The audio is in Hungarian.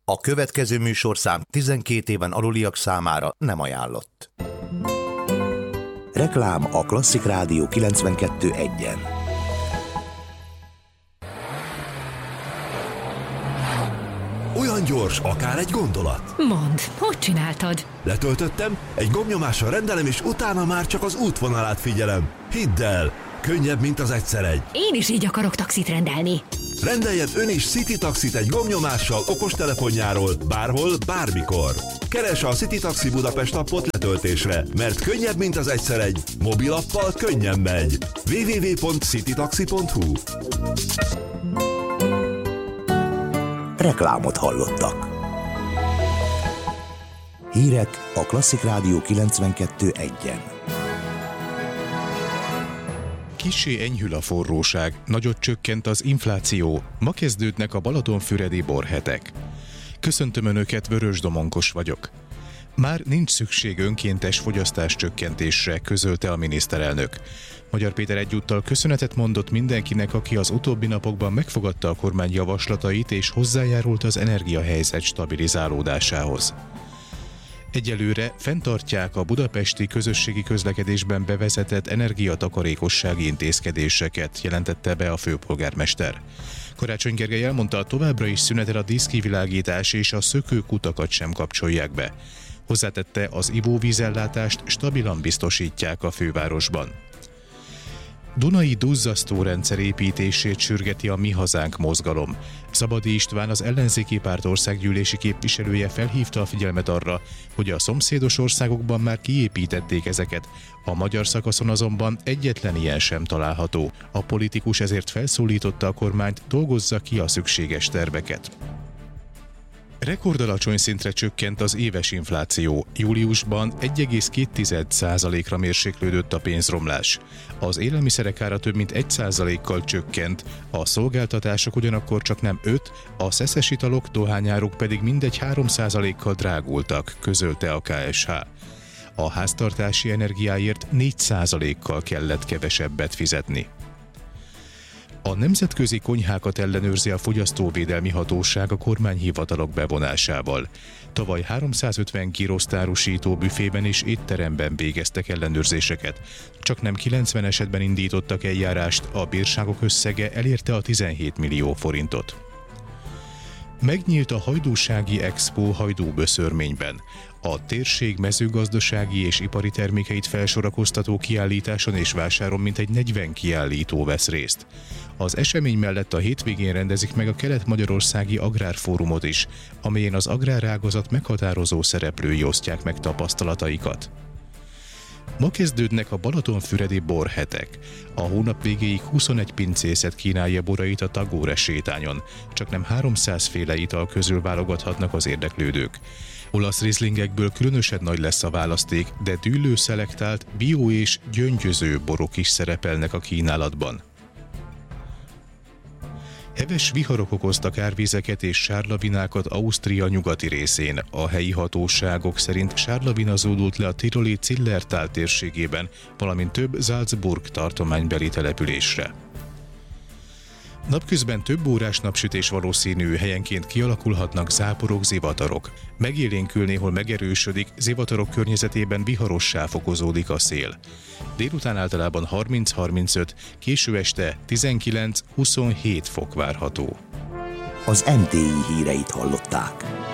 A következő műsorszám 12 éven aluliak számára nem ajánlott. Reklám a Klasszik Rádió 92.1-en. Olyan gyors, akár egy gondolat. Mondd, hogy csináltad? Letöltöttem, egy gombnyomással rendelem, és utána már csak az útvonalát figyelem. Hidd el, könnyebb, mint az egyszer egy. Én is így akarok taxit rendelni. Rendeljen ön is City Taxit egy gombnyomással okostelefonjáról, bárhol, bármikor. Keresse a City Taxi Budapest appot letöltésre, mert könnyebb, mint az egyszer egy. Mobilappal könnyen megy. www.citytaxi.hu. Reklámot hallottak. Hírek a Klasszik Rádió 92.1-en. Kissé enyhül a forróság, nagyot csökkent az infláció, ma kezdődnek a balatonfüredi borhetek. Köszöntöm Önöket, Vörös Domonkos vagyok. Már nincs szükség önkéntes fogyasztás csökkentésre, közölte a miniszterelnök. Magyar Péter egyúttal köszönetet mondott mindenkinek, aki az utóbbi napokban megfogadta a kormány javaslatait és hozzájárult az energiahelyzet stabilizálódásához. Egyelőre fenntartják a budapesti közösségi közlekedésben bevezetett energiatakarékossági intézkedéseket, jelentette be a főpolgármester. Karácsony Gergely elmondta, továbbra is szünetel a díszkivilágítás és a szökőkutakat sem kapcsolják be. Hozzátette, az ivóvízellátást stabilan biztosítják a fővárosban. Dunai duzzasztórendszer építését sürgeti a Mi Hazánk mozgalom. Szabadi István, az ellenzéki párt országgyűlési képviselője felhívta a figyelmet arra, hogy a szomszédos országokban már kiépítették ezeket, a magyar szakaszon azonban egyetlen ilyen sem található. A politikus ezért felszólította a kormányt, dolgozza ki a szükséges terveket. Rekordalacsony szintre csökkent az éves infláció. Júliusban 1,2%-ra mérséklődött a pénzromlás. Az élelmiszerek ára több mint 1%-kal csökkent, a szolgáltatások ugyanakkor csak nem 5%, a szeszes italok, dohányáruk pedig mindegy 3%-kal drágultak, közölte a KSH. A háztartási energiáért 4%-kal kellett kevesebbet fizetni. A nemzetközi konyhákat ellenőrzi a Fogyasztóvédelmi Hatóság a kormányhivatalok bevonásával. Tavaly 350 girosztárosító büfében és étteremben végeztek ellenőrzéseket. Csaknem 90 esetben indítottak eljárást, a bírságok összege elérte a 17 millió forintot. Megnyílt a Hajdúsági Expo Hajdúböszörményben. A térség mezőgazdasági és ipari termékeit felsorakoztató kiállításon és vásáron mintegy 40 kiállító vesz részt. Az esemény mellett a hétvégén rendezik meg a Kelet-Magyarországi Agrárfórumot is, amelyen az agrárágazat meghatározó szereplői osztják meg tapasztalataikat. Ma kezdődnek a balatonfüredi borhetek. A hónap végéig 21 pincészet kínálja borait a Tagore sétányon. Csaknem 300 féle ital közül válogathatnak az érdeklődők. Olasz rizlingekből különösen nagy lesz a választék, de dűlő szelektált, bio és gyöngyöző borok is szerepelnek a kínálatban. Heves viharok okoztak árvizeket és sárlavinákat Ausztria nyugati részén. A helyi hatóságok szerint sárlavina zúdult le a tiroli Zillertal térségében, valamint több Salzburg tartománybeli településre. Napközben több órás napsütés valószínű, helyenként kialakulhatnak záporok, zivatarok. Megélénkül, néhol megerősödik, zivatarok környezetében viharossá fokozódik a szél. Délután általában 30-35, késő este 19-27 fok várható. Az MTI híreit hallották.